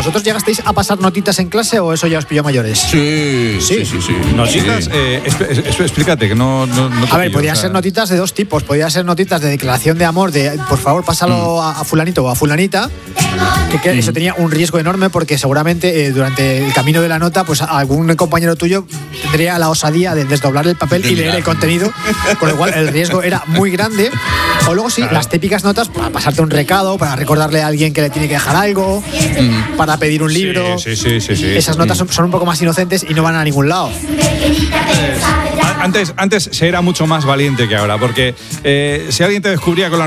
¿Vosotros llegasteis a pasar notitas en clase o eso ya os pilló mayores? Sí. Notitas, explícate, que no a ver, podían ser notitas de dos tipos. Podían ser notitas de declaración de amor, de por favor pásalo a fulanito o a fulanita, que eso tenía un riesgo enorme porque seguramente durante el camino de la nota pues algún compañero tuyo tendría la osadía de desdoblar el papel y leer el contenido, con lo cual el riesgo era muy grande. O luego sí, las típicas notas para pasarte un recado, para recordarle a alguien que le tiene que dejar algo, para pedir un libro. Sí. Esas notas son un poco más inocentes y no van a ningún lado. Antes se era mucho más valiente que ahora, porque si alguien te descubría con la